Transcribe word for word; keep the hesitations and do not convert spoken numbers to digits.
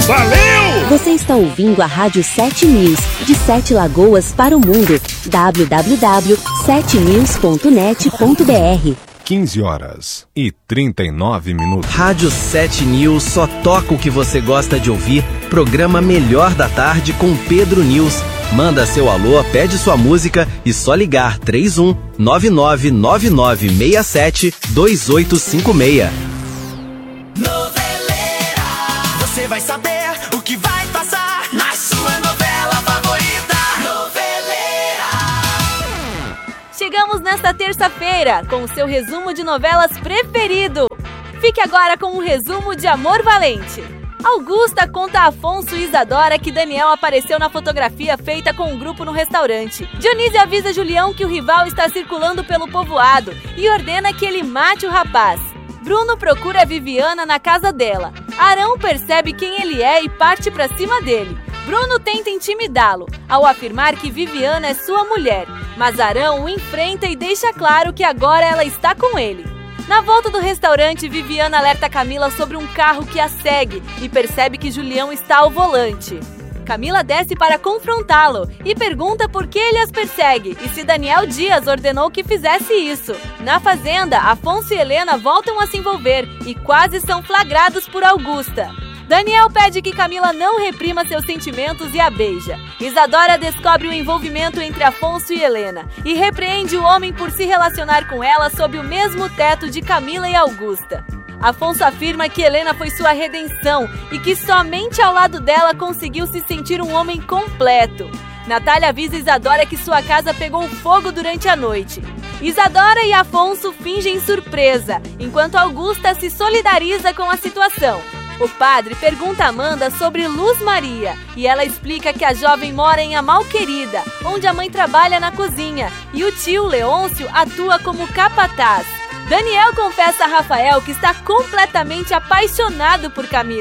Valeu! Você está ouvindo a Rádio sete News, de Sete Lagoas para o mundo. w w w ponto sete news ponto net ponto b r. quinze horas e trinta e nove minutos. Rádio sete News só toca o que você gosta de ouvir. Programa Melhor da Tarde com Pedro News. Manda seu alô, pede sua música e só ligar três um nove nove nove nove seis sete dois oito cinco seis. Noveleira, você vai saber o que vai passar na sua novela favorita. Noveleira. Chegamos nesta terça-feira com o seu resumo de novelas preferido. Fique agora com um resumo de Amor Valente. Augusta conta a Afonso e Isadora que Daniel apareceu na fotografia feita com um grupo no restaurante. Dionísio avisa Julião que o rival está circulando pelo povoado e ordena que ele mate o rapaz. Bruno procura Viviana na casa dela. Arão percebe quem ele é e parte pra cima dele. Bruno tenta intimidá-lo, ao afirmar que Viviana é sua mulher, mas Arão o enfrenta e deixa claro que agora ela está com ele. Na volta do restaurante, Viviana alerta Camila sobre um carro que a segue e percebe que Julião está ao volante. Camila desce para confrontá-lo e pergunta por que ele as persegue e se Daniel Dias ordenou que fizesse isso. Na fazenda, Afonso e Helena voltam a se envolver e quase são flagrados por Augusta. Daniel pede que Camila não reprima seus sentimentos e a beija. Isadora descobre o envolvimento entre Afonso e Helena e repreende o homem por se relacionar com ela sob o mesmo teto de Camila e Augusta. Afonso afirma que Helena foi sua redenção e que somente ao lado dela conseguiu se sentir um homem completo. Natália avisa Isadora que sua casa pegou fogo durante a noite. Isadora e Afonso fingem surpresa, enquanto Augusta se solidariza com a situação. O padre pergunta a Amanda sobre Luz Maria e ela explica que a jovem mora em Amalquerida, onde a mãe trabalha na cozinha, e o tio Leôncio atua como capataz. Daniel confessa a Rafael que está completamente apaixonado por Camila.